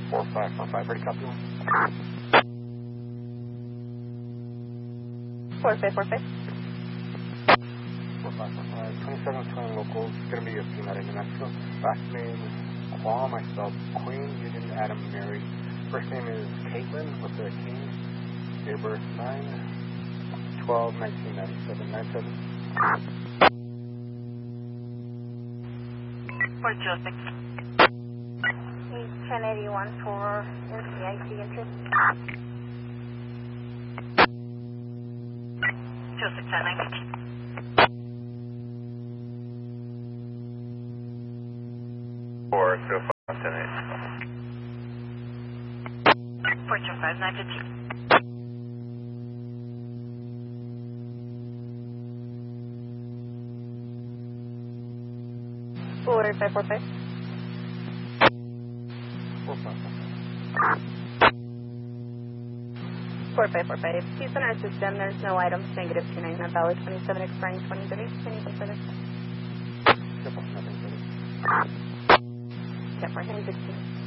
4545, ready, copy one. 4545. 4545, 27 Twin Locals, it's going to be a female in New Mexico. Last name is Quam, I spelled Queen, Union, Adam, Mary. First name is Caitlin with the King. Date of birth 9/12/1997. 97. 406. 1081 for NCIC interest. 26992. 425 4545. 4545. He's in our system. There's no items. Negative 29. Not valid. 27 expiring 2030. Anything further? Nothing further. Step 4, 16.